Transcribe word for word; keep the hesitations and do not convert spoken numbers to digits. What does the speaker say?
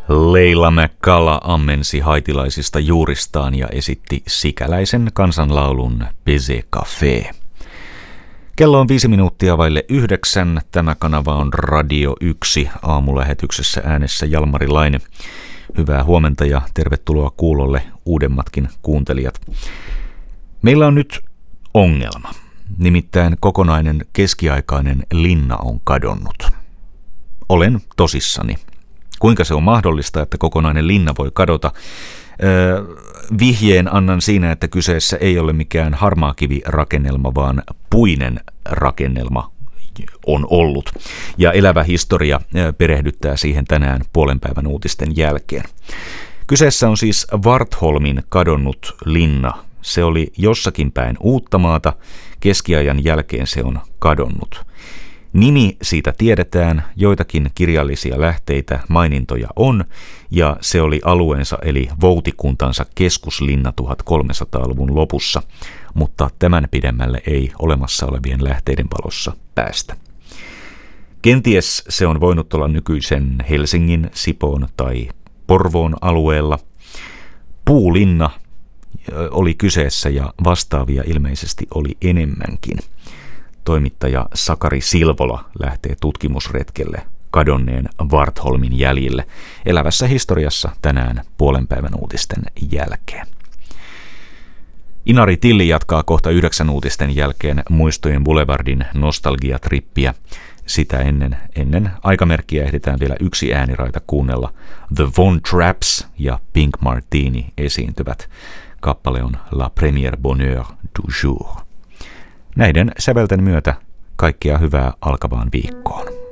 Leila McCalla ammensi haitilaisista juuristaan ja esitti sikäläisen kansanlaulun Baiser Café. Kello on viisi minuuttia vaille yhdeksän. Tämä kanava on Radio yksi. Aamulähetyksessä äänessä Jalmari Laine. Hyvää huomenta ja tervetuloa kuulolle uudemmatkin kuuntelijat. Meillä on nyt ongelma. Nimittäin kokonainen keskiaikainen linna on kadonnut. Olen tosissani. Kuinka se on mahdollista, että kokonainen linna voi kadota? Öö, vihjeen annan siinä, että kyseessä ei ole mikään harmaakivirakennelma, vaan puinen rakennelma on ollut. Ja elävä historia perehdyttää siihen tänään puolen päivän uutisten jälkeen. Kyseessä on siis Wartholmin kadonnut linna. Se oli jossakin päin Uuttamaata. Keskiajan jälkeen se on kadonnut. Nimi siitä tiedetään, joitakin kirjallisia lähteitä, mainintoja on, ja se oli alueensa eli voutikuntansa keskuslinna tuhatkolmesataaluvun lopussa, mutta tämän pidemmälle ei olemassa olevien lähteiden valossa päästä. Kenties se on voinut olla nykyisen Helsingin, Sipoon tai Porvoon alueella. Puulinna oli kyseessä ja vastaavia ilmeisesti oli enemmänkin. Toimittaja Sakari Silvola lähtee tutkimusretkelle kadonneen Wartholmin jäljille elävässä historiassa tänään puolen päivän uutisten jälkeen. Inari Tilli jatkaa kohta yhdeksän uutisten jälkeen Muistojen Boulevardin nostalgiatrippiä. Sitä ennen, ennen aikamerkkiä ehditään vielä yksi ääniraita kuunnella. The Von Trapps ja Pink Martini esiintyvät. Kappale on La Première Bonheur du Jour. Näiden sävelten myötä kaikkea hyvää alkavaan viikkoon.